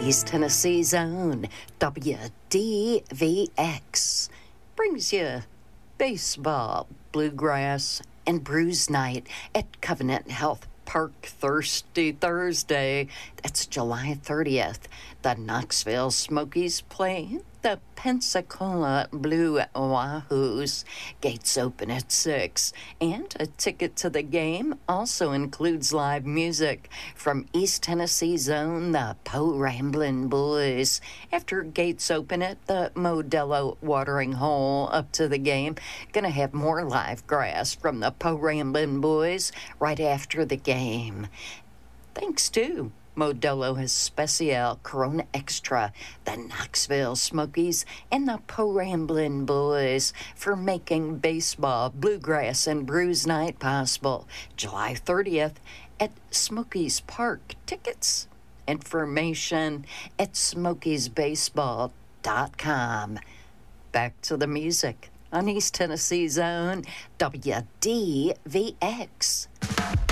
East Tennessee's own WDVX brings you baseball, bluegrass, and brews night at Covenant Health Park Thirsty Thursday. That's July 30th. The Knoxville Smokies play the Pensacola Blue Wahoos. Gates open at 6. And a ticket to the game also includes live music from East Tennessee's own the Po Ramblin' Boys. After gates open at the Modelo Watering Hole up to the game, gonna have more live grass from the Po Ramblin' Boys right after the game. Thanks to Modelo Especial, Corona Extra, the Knoxville Smokies, and the Po Ramblin' Boys for making baseball, bluegrass, and brews night possible. July 30th at Smokies Park. Tickets, information at smokiesbaseball.com. Back to the music on East Tennessee's own WDVX.